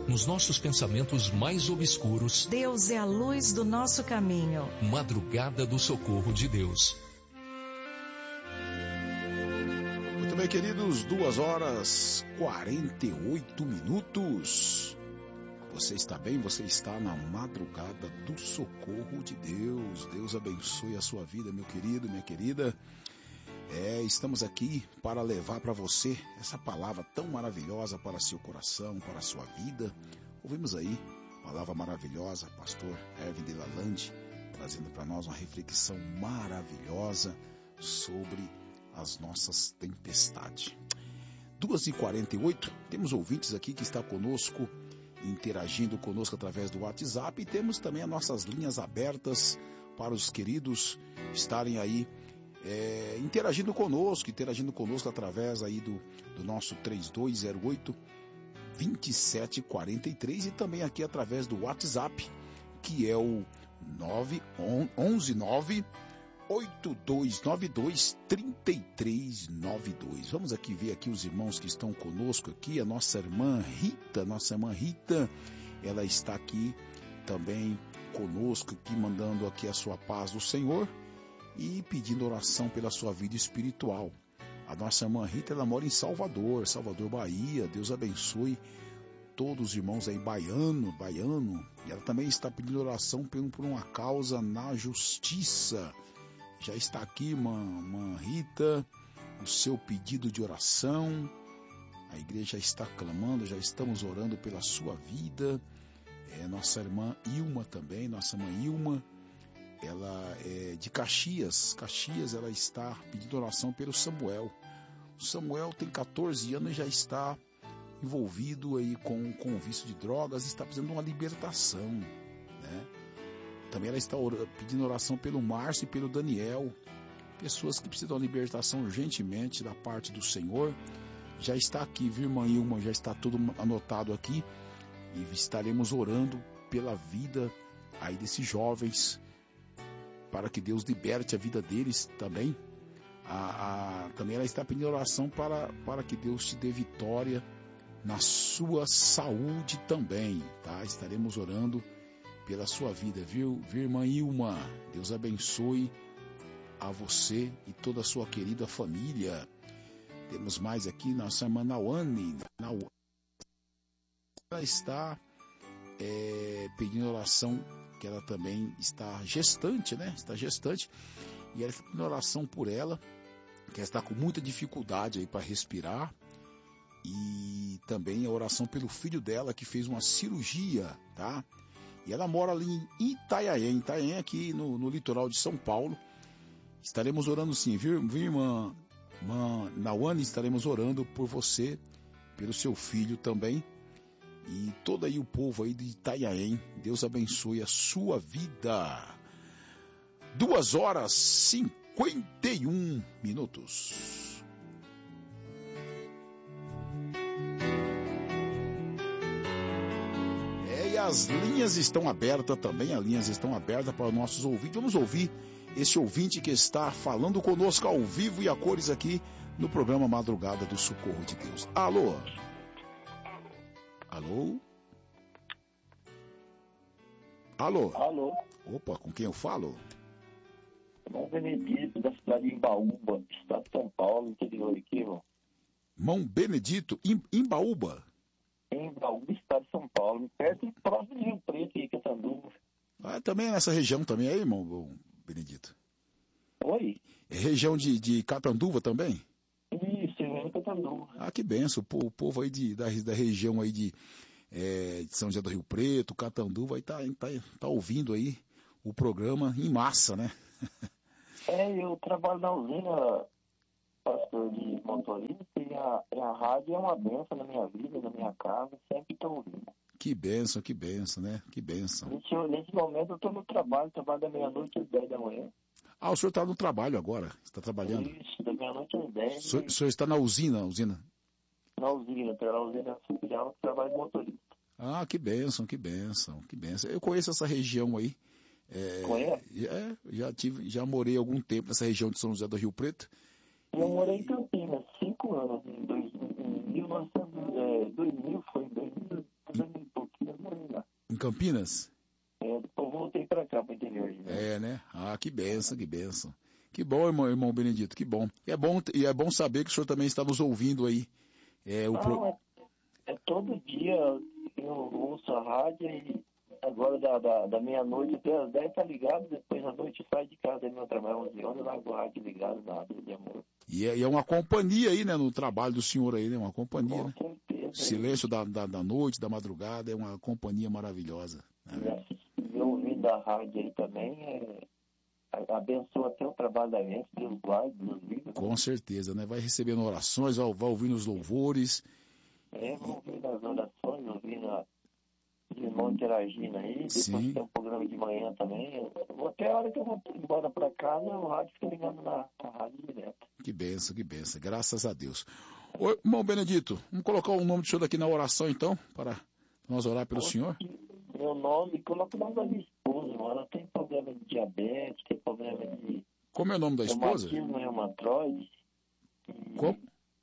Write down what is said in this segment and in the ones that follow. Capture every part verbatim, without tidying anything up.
Nos nossos pensamentos mais obscuros, Deus é a luz do nosso caminho. Madrugada do Socorro de Deus. Muito bem, queridos, duas horas quarenta e oito minutos. Você está bem? Você está na Madrugada do Socorro de Deus. Deus abençoe a sua vida, meu querido, minha querida. É, estamos aqui para levar para você essa palavra tão maravilhosa para seu coração, para a sua vida. Ouvimos aí, palavra maravilhosa, pastor Erwin de Lalande, trazendo para nós uma reflexão maravilhosa sobre as nossas tempestades. duas e quarenta e oito, temos ouvintes aqui que estão conosco, interagindo conosco através do WhatsApp, e temos também as nossas linhas abertas para os queridos estarem aí É, interagindo conosco, interagindo conosco através aí do, do nosso três dois zero oito, dois sete quatro três e também aqui através do WhatsApp, que é o nove um nove oito dois nove dois três três nove dois. Vamos aqui ver aqui os irmãos que estão conosco aqui, a nossa irmã Rita, nossa irmã Rita, ela está aqui também conosco, aqui mandando aqui a sua paz do Senhor e pedindo oração pela sua vida espiritual. A nossa irmã Rita, ela mora em Salvador, Salvador, Bahia. Deus abençoe todos os irmãos aí, baiano, baiano. E ela também está pedindo oração por uma causa na justiça. Já está aqui, irmã, irmã Rita, o seu pedido de oração. A igreja está clamando, já estamos orando pela sua vida. É, nossa irmã Ilma também, nossa irmã Ilma, ela é de Caxias, Caxias, ela está pedindo oração pelo Samuel. O Samuel tem catorze anos e já está envolvido aí com, com o vício de drogas, está precisando de uma libertação, né? Também ela está pedindo oração pelo Márcio e pelo Daniel, pessoas que precisam de uma libertação urgentemente da parte do Senhor. Já está aqui, viu, irmã Ilma, já está tudo anotado aqui, e estaremos orando pela vida aí desses jovens, para que Deus liberte a vida deles também. A, a, também ela está pedindo oração para, para que Deus te dê vitória na sua saúde também, tá? Estaremos orando pela sua vida, viu, viu, irmã Ilma? Deus abençoe a você e toda a sua querida família. Temos mais aqui nossa irmã Nawane. Ela está é, pedindo oração, que ela também está gestante, né? Está gestante, e ela está pedindo oração por ela, que ela está com muita dificuldade aí para respirar, e também a oração pelo filho dela, que fez uma cirurgia, tá? E ela mora ali em Itanhaém, Itanhaém aqui no, no litoral de São Paulo. Estaremos orando sim, viu, viu irmã, irmã Nawane? Estaremos orando por você, pelo seu filho também, e todo aí o povo aí de Itanhaém. Deus abençoe a sua vida. Duas horas cinquenta e um minutos. É, e as linhas estão abertas também, as linhas estão abertas para os nossos ouvintes. Vamos ouvir esse ouvinte que está falando conosco ao vivo e a cores aqui no programa Madrugada do Socorro de Deus. Alô? Alô? Alô? Alô? Opa, com quem eu falo? Mão Benedito, da cidade de Imbaúba, estado de São Paulo, interior aqui, irmão. Mão Benedito, em Imbaúba? Em Imbaúba, estado de São Paulo, perto e próximo de Rio Preto e Catanduva. Ah, também é nessa região também aí, irmão Benedito? Oi? É região de, de Catanduva também? Isso, em Catanduva. Ah, que benção, o povo aí de, da, da região aí de, é, de São José do Rio Preto, Catanduva, aí tá, tá, tá ouvindo aí o programa em massa, né? É, eu trabalho na usina, pastor, de motorista, e a, e a rádio é uma benção na minha vida, na minha casa, sempre estou ouvindo. Que benção, que benção, né? Que benção. Nesse, nesse momento eu estou no trabalho, trabalho da meia-noite às dez da manhã. Ah, o senhor está no trabalho agora, está trabalhando? Isso, da meia-noite às dez. O senhor, o senhor está na usina, usina? Na usina, pela usina filial, trabalho de motorista. Ah, que benção, que benção, que benção. Eu conheço essa região aí. É, Conhece? É, já tive, já morei algum tempo nessa região de São José do Rio Preto. Eu morei em Campinas, cinco anos, em, dois, em mil e novecentos, é, dois mil, foi em dois mil, dois mil e pouco. em Campinas? É, depois voltei para cá, para o interior. Né? É, né? Ah, que benção, que benção. Que bom, irmão, irmão Benedito, que bom. E é bom, e é bom saber que o senhor também está nos ouvindo aí. É, o Não, pro... é, é todo dia eu ouço a rádio e agora da, da, da meia-noite até as dez tá ligado, depois à noite sai de casa, meu trabalho onze horas, lá com a rádio ligado na Deus de Amor. E é, e é uma companhia aí, né, no trabalho do senhor aí, né? Uma companhia, Com né? certeza. O silêncio da, da, da noite, da madrugada, é uma companhia maravilhosa. Né? E eu ouvindo a rádio aí também, é, abençoa até o trabalho da gente, Deus guarde, Deus livre. Com certeza, né? Vai recebendo orações, vai, vai ouvindo os louvores. É, vamos ouvindo as orações, ouvindo a, os irmãos interagindo aí, depois Sim. tem um programa de manhã também. Eu, eu, até a hora que eu vou embora para casa, o rádio fica ligando na, na rádio direto. Que benção, que benção, graças a Deus. Ô, irmão Benedito, vamos colocar o nome do senhor aqui na oração então, para nós orar pelo senhor? Meu nome, coloca o nome da minha esposa, mano. Ela tem problema de diabetes, tem problema de Como é o nome da esposa? reumatismo reumatoide. Como?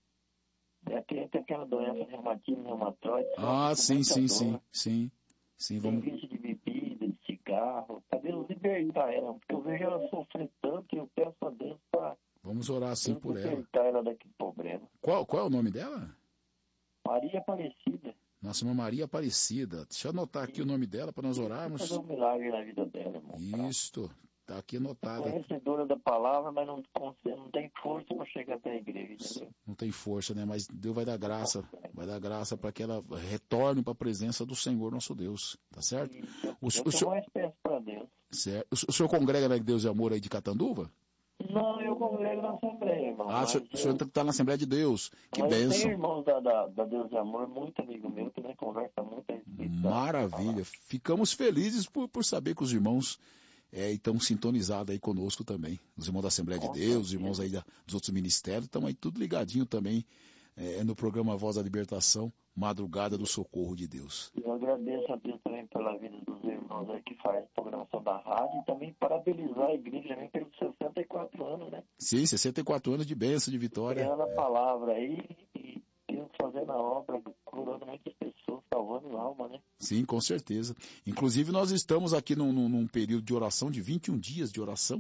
É, tem, tem aquela doença, reumatismo reumatoide. Ah, sim, sim, sim, sim, sim, Tem vamos... vício de bebida, de cigarro. Pra Deus libertar ela, porque eu vejo ela sofrer tanto e eu peço a Deus para Vamos orar assim por ela. libertar ela daquele problema. Qual, qual é o nome dela? Maria Aparecida. Nossa irmã Maria Aparecida. Deixa eu anotar aqui o nome dela para nós orarmos. Fazer um milagre na vida dela, irmão. Isto, tá aqui anotado. Conhecedora da palavra, mas não, não tem força para chegar até a igreja, entendeu? Não tem força, né? Mas Deus vai dar graça, vai dar graça para que ela retorne para a presença do Senhor nosso Deus, tá certo? O, Eu o, sou senhor, mais peço para Deus. certo. O, o senhor congrega na Deus e Amor aí de Catanduva? Não, eu congrego na Assembleia, irmão. Ah, o senhor, o senhor está na Assembleia de Deus. Que mas eu bênção. tenho irmãos da, da, da Deus de Amor, muito amigo meu, que né, conversa muito a respeito. Maravilha. Ficamos felizes por, por saber que os irmãos é, estão sintonizados aí conosco também. Os irmãos da Assembleia de Deus, os irmãos aí da, dos outros ministérios, estão aí tudo ligadinho também é, no programa Voz da Libertação, Madrugada do Socorro de Deus. Eu agradeço a Deus também pela vida dos irmãos aí que faz a programação da rádio e também parabenizar a igreja também pelos sessenta e quatro anos, né? Sim, sessenta e quatro anos de bênção, de vitória. Criando a palavra aí e Deus fazendo a obra, curando muitas pessoas, salvando alma, né? Sim, com certeza. Inclusive nós estamos aqui num, num, num período de oração, de vinte e um dias de oração,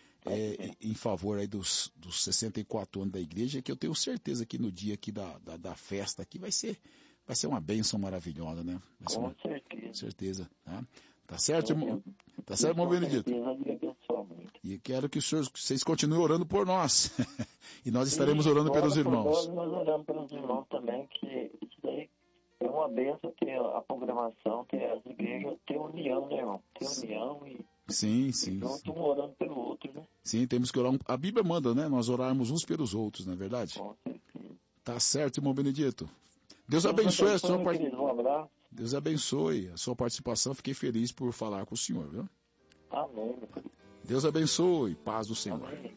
é, em favor aí dos, dos sessenta e quatro anos da igreja, que eu tenho certeza que no dia aqui da, da, da festa aqui vai ser, vai ser uma bênção maravilhosa, né? Vai Com uma, certeza. certeza. Tá, tá certo, irmão? Tá certo, irmão Benedito? E quero que os senhores, vocês continuem orando por nós. E nós estaremos e orando pelos irmãos. Nós, nós oramos pelos irmãos também, que isso daí é uma benção ter a programação, ter as igrejas, ter união, né, irmão? Ter união e sim, sim. junto um orando pelo outro, né? Sim, temos que orar. Um, a Bíblia manda, né? Nós orarmos uns pelos outros, não é verdade? Com certeza. Tá certo, irmão Benedito. Deus, Deus abençoe, abençoe a sua participação. Um abraço. Deus abençoe a sua participação. Fiquei feliz por falar com o senhor, viu? Amém. Deus abençoe. Paz do Senhor. Amém.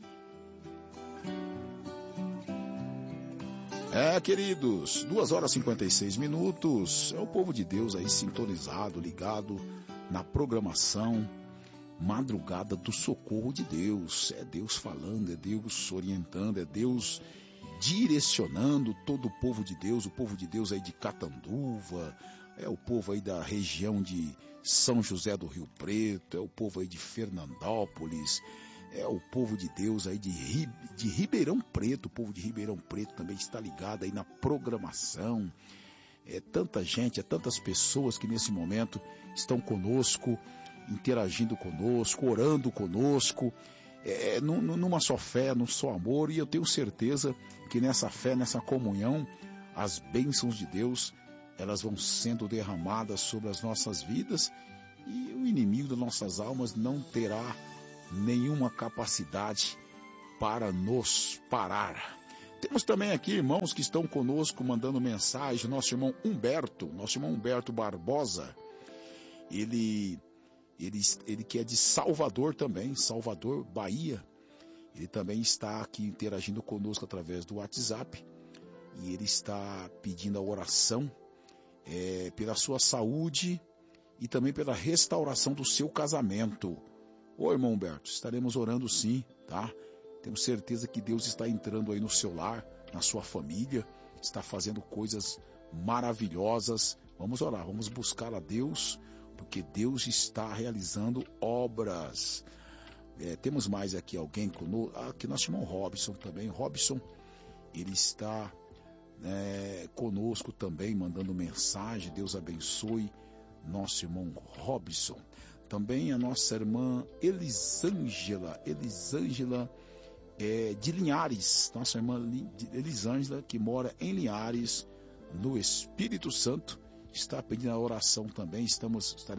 É, queridos, duas horas e cinquenta e seis minutos. É o povo de Deus aí sintonizado, ligado na programação Madrugada do Socorro de Deus. É Deus falando, é Deus orientando, é Deus direcionando todo o povo de Deus, o povo de Deus aí de Catanduva, é o povo aí da região de São José do Rio Preto, é o povo aí de Fernandópolis, é o povo de Deus aí de, Ri, de Ribeirão Preto, o povo de Ribeirão Preto também está ligado aí na programação. É tanta gente, é tantas pessoas que nesse momento estão conosco, interagindo conosco, orando conosco, é, numa só fé, num só amor, e eu tenho certeza que nessa fé, nessa comunhão, as bênçãos de Deus, elas vão sendo derramadas sobre as nossas vidas e o inimigo das nossas almas não terá nenhuma capacidade para nos parar. Temos também aqui irmãos que estão conosco mandando mensagem, nosso irmão Humberto, nosso irmão Humberto Barbosa, ele... Ele, ele que é de Salvador também, Salvador, Bahia. Ele também está aqui interagindo conosco através do WhatsApp. E ele está pedindo a oração é, pela sua saúde e também pela restauração do seu casamento. Ô irmão Humberto, estaremos orando sim, tá? Temos certeza que Deus está entrando aí no seu lar, na sua família, está fazendo coisas maravilhosas. Vamos orar, vamos buscar a Deus, porque Deus está realizando obras. É, temos mais aqui alguém conosco, aqui nós chamamos Robson também. Robson, ele está é, conosco também, mandando mensagem. Deus abençoe nosso irmão Robson. Também a nossa irmã Elisângela, Elisângela é, de Linhares, nossa irmã Elisângela, que mora em Linhares, no Espírito Santo, está pedindo a oração também. Estamos, estaremos